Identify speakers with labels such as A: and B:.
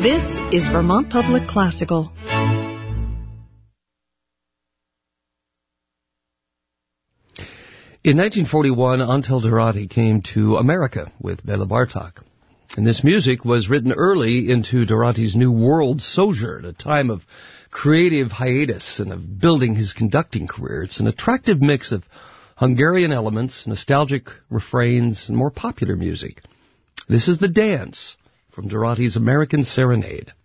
A: This is Vermont Public Classical.
B: In 1941, Antal Dorati came to America with Bela Bartok. And this music was written early into Dorati's New World sojourn, a time of creative hiatus and of building his conducting career. It's an attractive mix of Hungarian elements, nostalgic refrains, and more popular music. This is The Dance from Dorati's American Serenade.